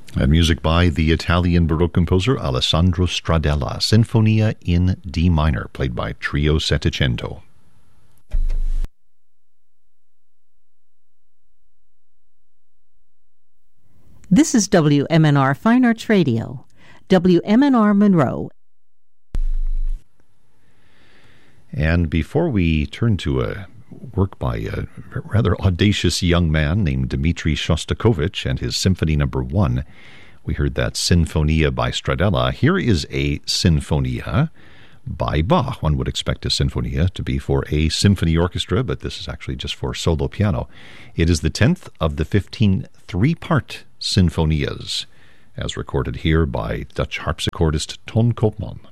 And music by the Italian Baroque composer Alessandro Stradella, Sinfonia in D minor, played by Trio Settecento. This is WMNR Fine Arts Radio, WMNR Monroe. And before we turn to a work by a rather audacious young man named Dmitri Shostakovich and his Symphony No. 1, we heard that Sinfonia by Stradella. Here is a Sinfonia by Bach. One would expect a Sinfonia to be for a symphony orchestra, but this is actually just for solo piano. It is the 10th of the 15 three-part Sinfonias, as recorded here by Dutch harpsichordist Ton Koopman.